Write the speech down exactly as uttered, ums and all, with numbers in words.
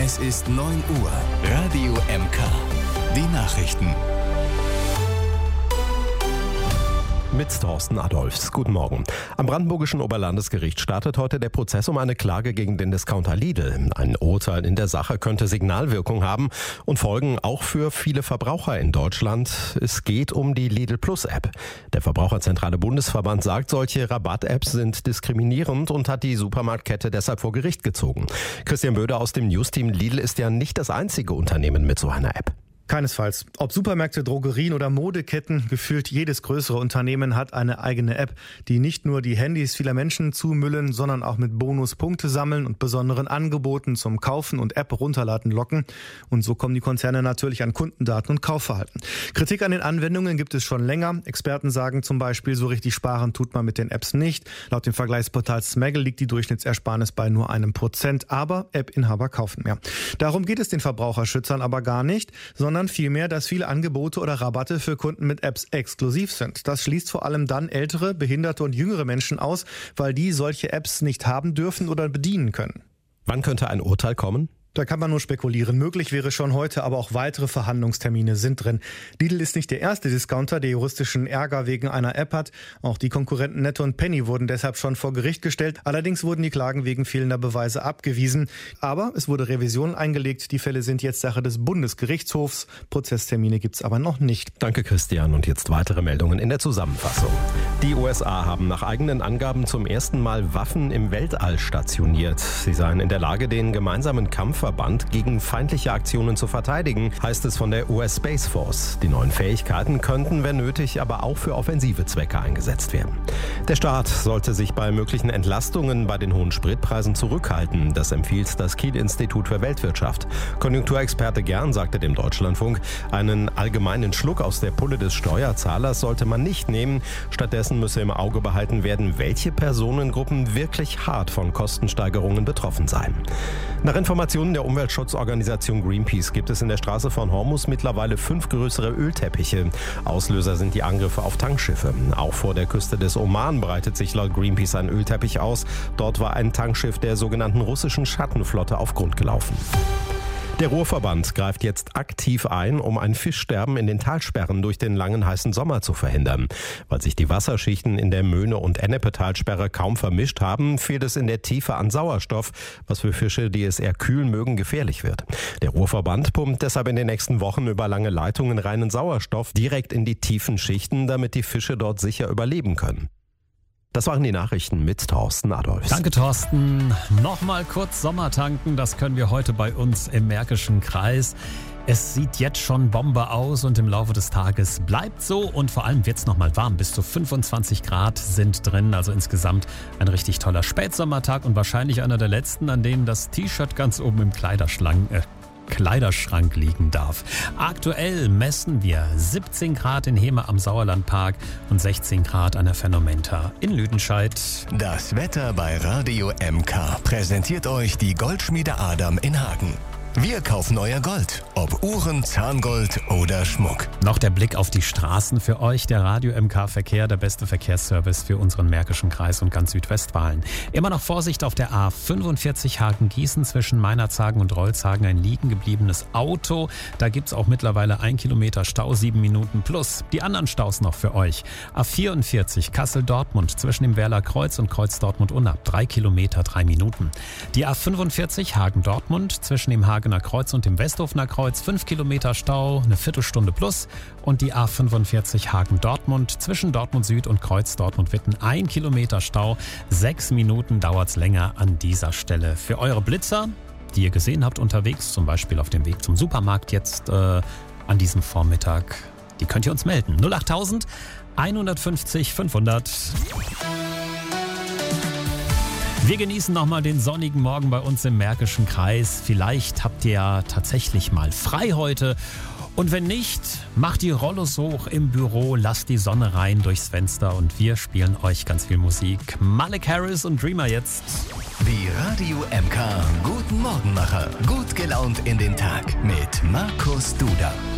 Es ist neun Uhr. Radio M K. Die Nachrichten. Mit Thorsten Adolfs. Guten Morgen. Am Brandenburgischen Oberlandesgericht startet heute der Prozess um eine Klage gegen den Discounter Lidl. Ein Urteil in der Sache könnte Signalwirkung haben und Folgen auch für viele Verbraucher in Deutschland. Es geht um die Lidl Plus App. Der Verbraucherzentrale Bundesverband sagt, solche Rabatt-Apps sind diskriminierend und hat die Supermarktkette deshalb vor Gericht gezogen. Christian Böder aus dem Newsteam. Lidl ist ja nicht das einzige Unternehmen mit so einer App. Keinesfalls. Ob Supermärkte, Drogerien oder Modeketten, gefühlt jedes größere Unternehmen hat eine eigene App, die nicht nur die Handys vieler Menschen zumüllen, sondern auch mit Bonuspunkte sammeln und besonderen Angeboten zum Kaufen und App runterladen locken. Und so kommen die Konzerne natürlich an Kundendaten und Kaufverhalten. Kritik an den Anwendungen gibt es schon länger. Experten sagen zum Beispiel, so richtig sparen tut man mit den Apps nicht. Laut dem Vergleichsportal Smaggle liegt die Durchschnittsersparnis bei nur einem Prozent. Aber App-Inhaber kaufen mehr. Darum geht es den Verbraucherschützern aber gar nicht, sondern sondern vielmehr, dass viele Angebote oder Rabatte für Kunden mit Apps exklusiv sind. Das schließt vor allem dann ältere, behinderte und jüngere Menschen aus, weil die solche Apps nicht haben dürfen oder bedienen können. Wann könnte ein Urteil kommen? Da kann man nur spekulieren. Möglich wäre schon heute, aber auch weitere Verhandlungstermine sind drin. Lidl ist nicht der erste Discounter, der juristischen Ärger wegen einer App hat. Auch die Konkurrenten Netto und Penny wurden deshalb schon vor Gericht gestellt. Allerdings wurden die Klagen wegen fehlender Beweise abgewiesen. Aber es wurde Revision eingelegt. Die Fälle sind jetzt Sache des Bundesgerichtshofs. Prozesstermine gibt's aber noch nicht. Danke, Christian. Und jetzt weitere Meldungen in der Zusammenfassung. Die U S A haben nach eigenen Angaben zum ersten Mal Waffen im Weltall stationiert. Sie seien in der Lage, den gemeinsamen Kampf Verband gegen feindliche Aktionen zu verteidigen, heißt es von der U S Space Force. Die neuen Fähigkeiten könnten, wenn nötig, aber auch für offensive Zwecke eingesetzt werden. Der Staat sollte sich bei möglichen Entlastungen bei den hohen Spritpreisen zurückhalten. Das empfiehlt das Kiel-Institut für Weltwirtschaft. Konjunkturexperte Gern sagte dem Deutschlandfunk, einen allgemeinen Schluck aus der Pulle des Steuerzahlers sollte man nicht nehmen. Stattdessen müsse im Auge behalten werden, welche Personengruppen wirklich hart von Kostensteigerungen betroffen seien. Nach Informationen der Umweltschutzorganisation Greenpeace gibt es in der Straße von Hormuz mittlerweile fünf größere Ölteppiche. Auslöser sind die Angriffe auf Tankschiffe. Auch vor der Küste des Oman breitet sich laut Greenpeace ein Ölteppich aus. Dort war ein Tankschiff der sogenannten russischen Schattenflotte auf Grund gelaufen. Der Ruhrverband greift jetzt aktiv ein, um ein Fischsterben in den Talsperren durch den langen heißen Sommer zu verhindern. Weil sich die Wasserschichten in der Möhne- und Ennepe-Talsperre kaum vermischt haben, fehlt es in der Tiefe an Sauerstoff, was für Fische, die es eher kühl mögen, gefährlich wird. Der Ruhrverband pumpt deshalb in den nächsten Wochen über lange Leitungen reinen Sauerstoff direkt in die tiefen Schichten, damit die Fische dort sicher überleben können. Das waren die Nachrichten mit Thorsten Adolfs. Danke, Thorsten. Nochmal kurz Sommertanken, das können wir heute bei uns im Märkischen Kreis. Es sieht jetzt schon Bombe aus und im Laufe des Tages bleibt so und vor allem wird es nochmal warm. Bis zu fünfundzwanzig Grad sind drin, also insgesamt ein richtig toller Spätsommertag und wahrscheinlich einer der letzten, an denen das T-Shirt ganz oben im Kleiderschrank, äh, Kleiderschrank liegen darf. Aktuell messen wir siebzehn Grad in Heme am Sauerlandpark und sechzehn Grad an der Phänomenta in Lüdenscheid. Das Wetter bei Radio M K präsentiert euch die Goldschmiede Adam in Hagen. Wir kaufen euer Gold, ob Uhren, Zahngold oder Schmuck. Noch der Blick auf die Straßen für euch. Der Radio M K Verkehr, der beste Verkehrsservice für unseren Märkischen Kreis und ganz Südwestfalen. Immer noch Vorsicht auf der A fünfundvierzig Hagen-Gießen zwischen Meinerzhagen und Rolzhagen. Ein liegen gebliebenes Auto. Da gibt's auch mittlerweile ein Kilometer Stau, sieben Minuten plus. Die anderen Staus noch für euch. A vierundvierzig Kassel-Dortmund zwischen dem Werler Kreuz und Kreuz Dortmund-Unna. Drei Kilometer, drei Minuten. Die A fünfundvierzig Hagen-Dortmund zwischen dem Hagen Kreuz und dem Westhofener Kreuz, fünf Kilometer Stau, eine Viertelstunde plus. Und die A fünfundvierzig Hagen-Dortmund zwischen Dortmund Süd und Kreuz Dortmund-Witten, ein Kilometer Stau, sechs Minuten dauert's länger an dieser Stelle. Für eure Blitzer, die ihr gesehen habt unterwegs, zum Beispiel auf dem Weg zum Supermarkt jetzt äh, an diesem Vormittag, die könnt ihr uns melden. null achttausend, hundertfünfzig, fünfhundert. Wir genießen nochmal den sonnigen Morgen bei uns im Märkischen Kreis. Vielleicht habt ihr ja tatsächlich mal frei heute. Und wenn nicht, macht die Rollos hoch im Büro, lasst die Sonne rein durchs Fenster und wir spielen euch ganz viel Musik. Malik Harris und Dreamer jetzt. Die Radio M K Guten Morgenmacher. Gut gelaunt in den Tag mit Markus Duda.